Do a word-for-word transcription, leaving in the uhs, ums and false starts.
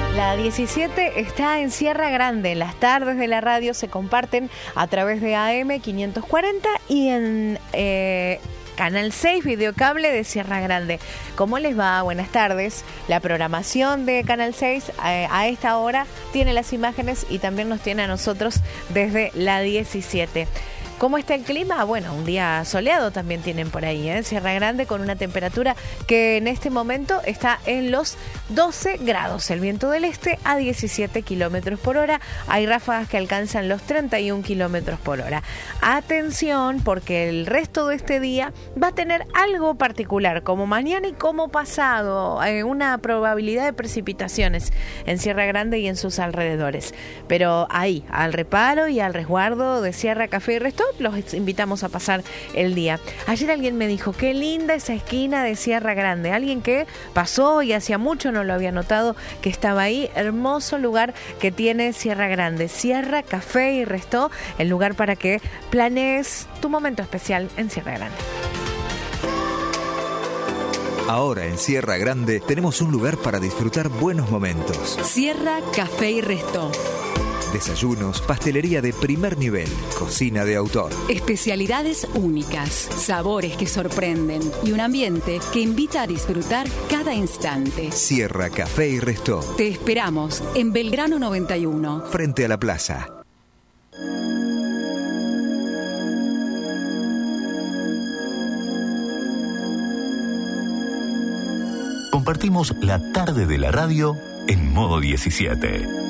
La diecisiete está en Sierra Grande. Las tardes de la radio se comparten a través de A M quinientos cuarenta y en eh, Canal seis Videocable de Sierra Grande. ¿Cómo les va? Buenas tardes. La programación de Canal seis eh, a esta hora tiene las imágenes y también nos tiene a nosotros desde la diecisiete. ¿Cómo está el clima? Bueno, un día soleado también tienen por ahí, ¿eh? Sierra Grande, con una temperatura que en este momento está en los doce grados. El viento del este a diecisiete kilómetros por hora. Hay ráfagas que alcanzan los treinta y un kilómetros por hora. Atención, porque el resto de este día va a tener algo particular, como mañana y como pasado. Hay una probabilidad de precipitaciones en Sierra Grande y en sus alrededores. Pero ahí, al reparo y al resguardo de Sierra Café y Resto, los invitamos a pasar el día. Ayer alguien me dijo, qué linda esa esquina de Sierra Grande. Alguien que pasó y hacía mucho no lo había notado, que estaba ahí. Hermoso lugar que tiene Sierra Grande. Sierra Café y Resto, el lugar para que planees tu momento especial en Sierra Grande. Ahora en Sierra Grande tenemos un lugar para disfrutar buenos momentos. Sierra Café y Resto. Desayunos, pastelería de primer nivel, cocina de autor. Especialidades únicas, sabores que sorprenden y un ambiente que invita a disfrutar cada instante. Sierra Café y Resto. Te esperamos en Belgrano noventa y uno. Frente a la plaza. Compartimos la tarde de la radio en modo diecisiete.